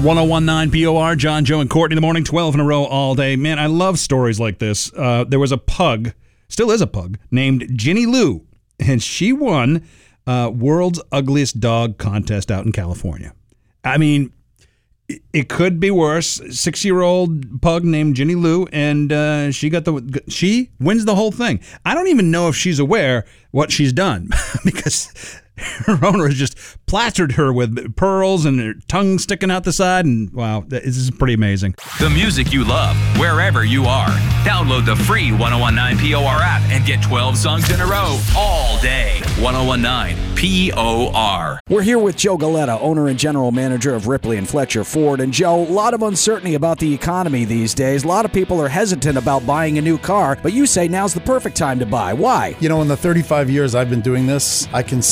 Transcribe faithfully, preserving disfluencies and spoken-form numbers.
ten nineteen P O R, John, Joe, and Courtney in the morning, twelve in a row all day. Man, I love stories like this. Uh, there was a pug, still is a pug, named Ginny Lou, and she won uh, World's Ugliest Dog contest out in California. I mean, it could be worse. Six-year-old pug named Ginny Lou, and uh, she got the she wins the whole thing. I don't even know if she's aware what she's done because her owner has just plastered her with pearls and her tongue sticking out the side, and wow, this is pretty amazing. The music you love, wherever you are. Download the free ten nineteen P O R app and get twelve songs in a row all day. ten nineteen P O R. We're here with Joe Galetta, owner and general manager of Ripley and Fletcher Ford. And Joe, a lot of uncertainty about the economy these days. A lot of people are hesitant about buying a new car, but you say now's the perfect time to buy. Why? You know, in the thirty-five years I've been doing this, I can